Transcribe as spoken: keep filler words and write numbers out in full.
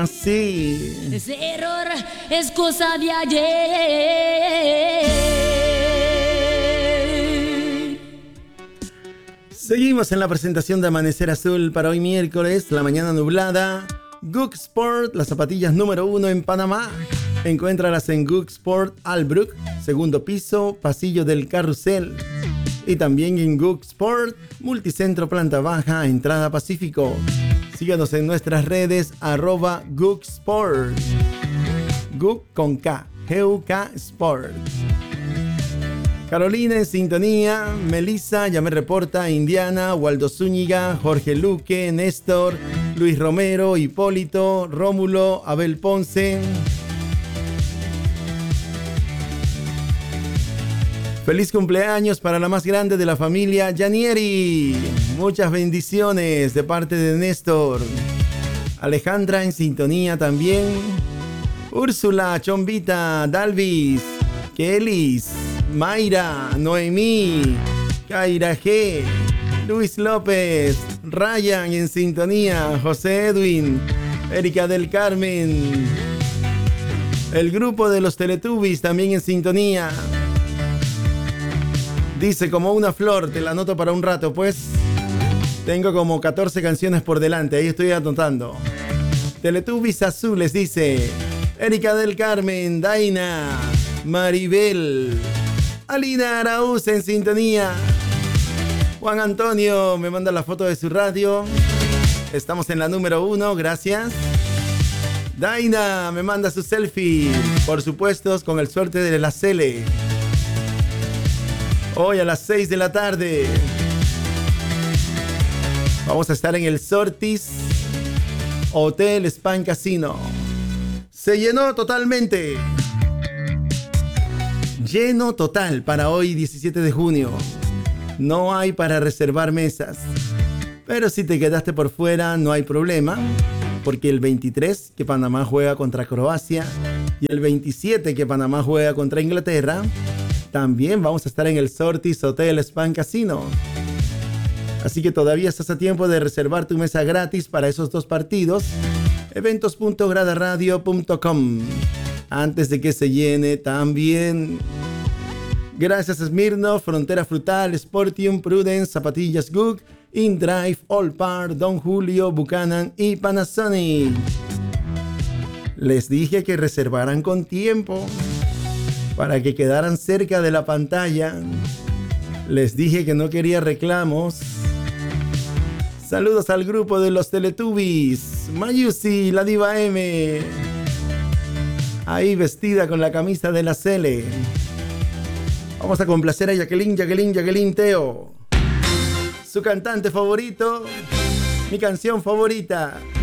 Sí. Ese error es cosa de ayer. Seguimos en la presentación de Amanecer Azul para hoy miércoles, la mañana nublada. Gook Sport, las zapatillas número uno en Panamá. Encuéntralas en Gook Sport Albrook, segundo piso, pasillo del Carrusel. Y también en Gook Sport, multicentro planta baja, entrada Pacífico. Síganos en nuestras redes, arroba Gook Sport. Gook con K, G U K Sport. Carolina en sintonía, Melissa ya me reporta, Indiana, Waldo Zúñiga, Jorge Luque, Néstor, Luis Romero, Hipólito, Rómulo, Abel Ponce. Feliz cumpleaños para la más grande de la familia, Yanieri. Muchas bendiciones de parte de Néstor. Alejandra en sintonía también. Úrsula, Chombita, Dalvis, Kelis, Mayra, Noemí, Kaira G, Luis López, Ryan en sintonía, José Edwin, Erika del Carmen. El grupo de los Teletubbies también en sintonía. Dice como una flor, te la anoto para un rato, pues. Tengo como catorce canciones por delante, ahí estoy anotando. Teletubbies azules, dice. Erika del Carmen, Daina, Maribel, Alina Araúz en sintonía. Juan Antonio me manda la foto de su radio. Estamos en la número uno, gracias. Daina me manda su selfie, por supuesto, con el suerte de la Cele. Hoy a las seis de la tarde vamos a estar en el Sortis Hotel Span Casino. Se llenó totalmente. Lleno total para hoy diecisiete de junio. No hay para reservar mesas. Pero si te quedaste por fuera no hay problema, porque el veintitrés que Panamá juega contra Croacia y el veintisiete que Panamá juega contra Inglaterra, también vamos a estar en el Sortis Hotel Span Casino. Así que todavía estás a tiempo de reservar tu mesa gratis para esos dos partidos. eventos punto grada radio punto com. Antes de que se llene también. Gracias a Smirnoff, Frontera Frutal, Sportium, Prudence, Zapatillas Gook, InDrive, Allpar, Don Julio, Buchanan y Panasonic. Les dije que reservaran con tiempo para que quedaran cerca de la pantalla. Les dije que no quería reclamos. Saludos al grupo de los Teletubbies. Mayusi, la diva M. Ahí vestida con la camisa de la Cele. Vamos a complacer a Jacqueline, Jacqueline, Jacqueline Teo. Su cantante favorito. Mi canción favorita.